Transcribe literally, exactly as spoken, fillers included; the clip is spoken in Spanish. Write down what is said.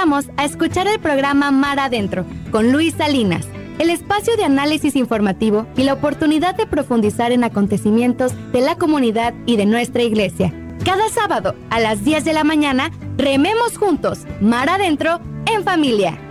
invitamos a escuchar el programa Mar Adentro con Luis Salinas, el espacio de análisis informativo y la oportunidad de profundizar en acontecimientos de la comunidad y de nuestra iglesia. Cada sábado a las diez de la mañana, rememos juntos, Mar Adentro, en familia.